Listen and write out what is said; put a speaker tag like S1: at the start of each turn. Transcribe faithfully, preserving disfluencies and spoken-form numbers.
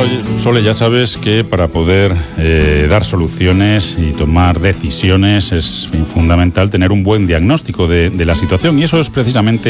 S1: Sole, ya sabes que para poder eh, dar soluciones y tomar decisiones es fundamental tener un buen diagnóstico de, de la situación, y eso es precisamente